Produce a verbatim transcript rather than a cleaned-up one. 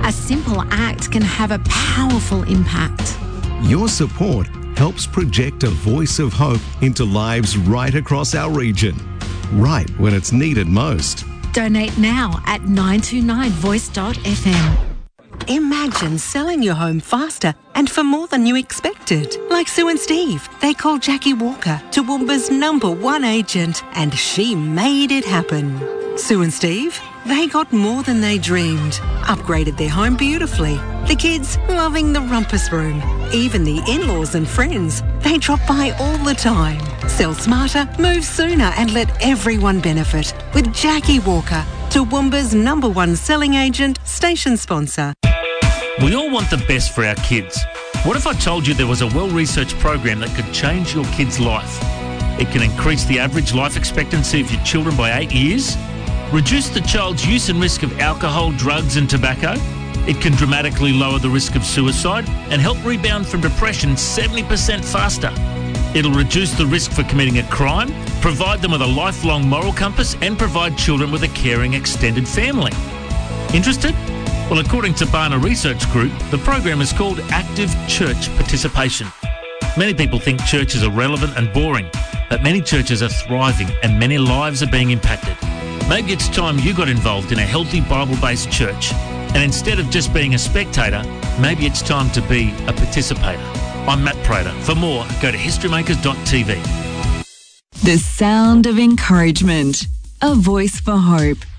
A simple act can have a powerful impact. Your support helps project a voice of hope into lives right across our region, right when it's needed most. Donate now at nine two nine voice dot f m. Imagine selling your home faster and for more than you expected. Like Sue and Steve. They called Jackie Walker, Toowoomba's number one agent, and she made it happen. Sue and Steve, they got more than they dreamed. Upgraded their home beautifully. The kids loving the rumpus room. Even the in-laws and friends, they drop by all the time. Sell smarter, move sooner and let everyone benefit. With Jackie Walker, Toowoomba's number one selling agent, station sponsor. We all want the best for our kids. What if I told you there was a well-researched program that could change your kid's life? It can increase the average life expectancy of your children by eight years, reduce the child's use and risk of alcohol, drugs and tobacco. It can dramatically lower the risk of suicide and help rebound from depression seventy percent faster. It'll reduce the risk for committing a crime, provide them with a lifelong moral compass and provide children with a caring extended family. Interested? Well, according to Barna Research Group, the program is called Active Church Participation. Many people think churches are relevant and boring, but many churches are thriving and many lives are being impacted. Maybe it's time you got involved in a healthy Bible-based church, and instead of just being a spectator, maybe it's time to be a participator. I'm Matt Prater. For more, go to historymakers dot t v. The sound of encouragement. A voice for hope.